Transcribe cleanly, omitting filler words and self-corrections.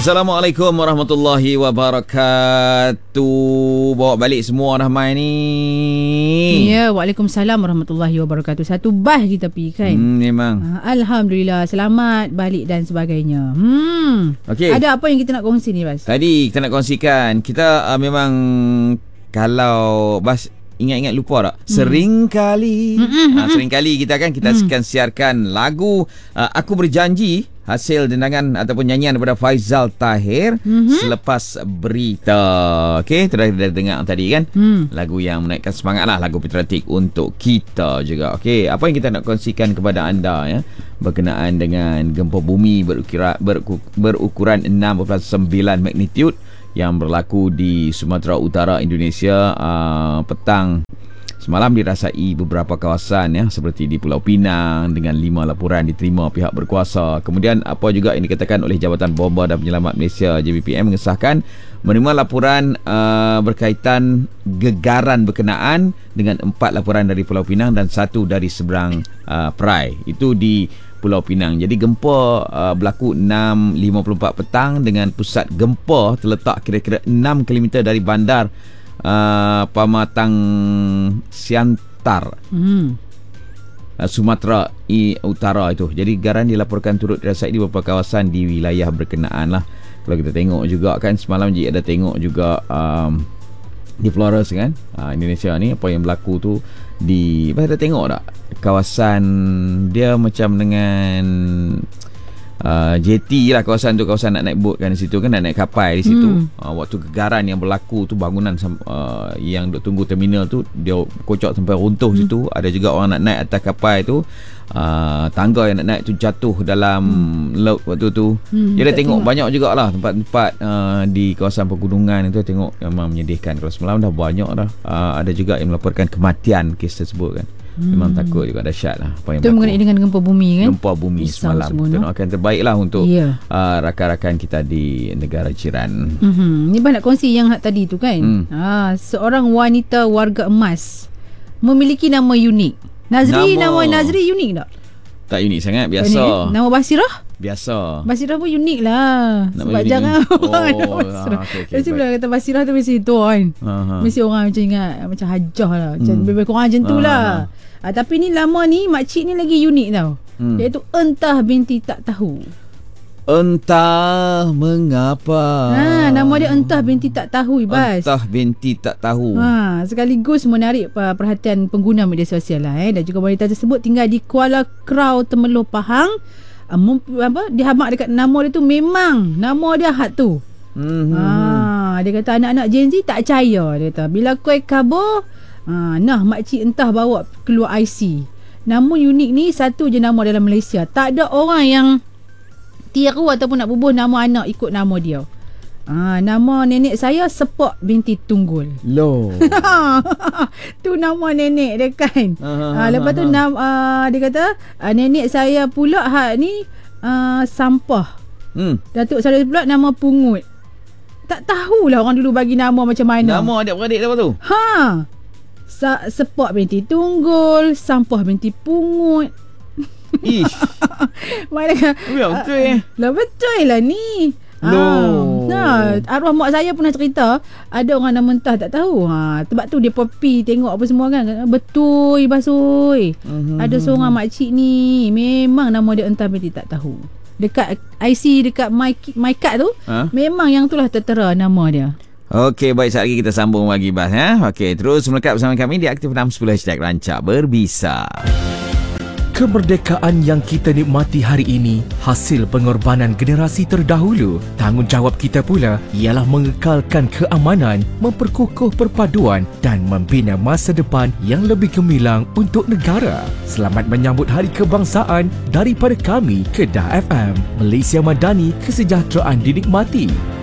Assalamualaikum warahmatullahi wabarakatuh. Bawa balik semua dah mai ni. Ya, waalaikumsalam warahmatullahi wabarakatuh. Satu bas kita pergi kan. Memang. Alhamdulillah, selamat balik dan sebagainya. Okey. Ada apa yang kita nak kongsi ni, Bas? Tadi kita nak kongsikan, kita memang kalau Bas ingat-ingat lupa tak? Seringkali kita akan siarkan lagu Aku Berjanji, hasil dendangan ataupun nyanyian daripada Faizal Tahir selepas berita. Okey, dah dengar tadi kan? Lagu yang menaikkan semangat lah, lagu patriotik untuk kita juga. Okey, apa yang kita nak kongsikan kepada anda ya, berkenaan dengan gempa bumi berukuran 6.9 magnitude yang berlaku di Sumatera Utara Indonesia petang semalam, dirasai beberapa kawasan ya, seperti di Pulau Pinang dengan 5 laporan diterima pihak berkuasa. Kemudian apa juga yang dikatakan oleh Jabatan Bomba dan Penyelamat Malaysia JBPM mengesahkan menerima laporan berkaitan gegaran berkenaan dengan 4 laporan dari Pulau Pinang dan 1 dari seberang Perai. Itu di Pulau Pinang. Jadi gempa berlaku 6.54 petang dengan pusat gempa terletak kira-kira 6 km dari bandar Pamatang Siantar, Sumatera Utara itu. Jadi gegaran dilaporkan turut dirasai di beberapa kawasan di wilayah berkenaan lah. Kalau kita tengok juga kan, semalam je ada tengok juga di Flores kan, Indonesia ni, apa yang berlaku tu di, ada tengok tak kawasan dia macam dengan JT lah kawasan tu, kawasan nak naik bot kan di situ kan, nak naik kapal di situ. Waktu gegaran yang berlaku tu, bangunan yang duk tunggu terminal tu dia kocok sampai runtuh situ. Ada juga orang nak naik atas kapal tu, tangga yang nak naik tu jatuh dalam laut waktu tu. Dia dah tengok banyak jugalah tempat-tempat di kawasan pegunungan itu, tengok memang menyedihkan. Kalau semalam dah banyak dah, ada juga yang melaporkan kematian kes tersebut kan. Memang takut juga, dahsyat lah apa yang itu mengenai dengan gempa bumi kan, gempa bumi semalam. Kita doakan terbaik lah untuk rakan-rakan kita di negara jiran. Ni nak kongsi yang tadi tu kan. Seorang wanita warga emas memiliki nama unik. Nama Nazri unik tak? Tak unik sangat, biasa. Nama Basirah? Biasa. Basirah pun unik lah. Nama sebab unik jangan okay, mesti bila kata Basirah tu mesti tu kan. Mesti orang macam ingat macam hajah lah, macam lebih kurang macam tu lah. Tapi ni lama ni makcik ni lagi unik tau. Iaitu Entah Binti Tak Tahu. Entah mengapa. Nama dia Entah Binti Tak Tahu, Bas. Entah Binti Tak Tahu. Sekaligus menarik perhatian pengguna media sosial lah. Dan juga wanita tersebut tinggal di Kuala Krau, Temerloh, Pahang. Dihamak dekat nama dia tu, memang nama dia hak tu. Dia kata anak-anak Gen Z tak percaya. Dia kata bila kuih kabur, nah makcik entah bawa keluar IC. Nama unik ni satu je nama dalam Malaysia. Tak ada orang yang tiru ataupun nak bubuh nama anak ikut nama dia. Nama nenek saya Sepak binti Tunggul. Loh. Tu nama nenek dia kan. Lepas tu dia kata nenek saya pula hak ni Sampah. Datuk saya pula nama Pungut. Tak tahulah orang dulu bagi nama macam mana. Nama adik-beradik apa tu? Sepak binti Tunggul, Sampah binti Pungut. Ish. Betul lah ni. Arwah mak saya pernah cerita ada orang nama Entah Tak Tahu. Sebab tu dia pergi tengok apa semua kan. Betul Basui. Ada seorang makcik ni memang nama dia Entah Binti Tak Tahu. Dekat IC, dekat my card tu, memang yang itulah tertera nama dia. Okey, baik, sekejap lagi kita sambung lagi, Bas ya. Okey, terus melekat bersama kami di Aktif 610 #Rancak Berbisa. Kemerdekaan yang kita nikmati hari ini hasil pengorbanan generasi terdahulu. Tanggungjawab kita pula ialah mengekalkan keamanan, memperkukuh perpaduan dan membina masa depan yang lebih gemilang untuk negara. Selamat menyambut Hari Kebangsaan daripada kami, Kedah FM. Malaysia Madani, kesejahteraan dinikmati.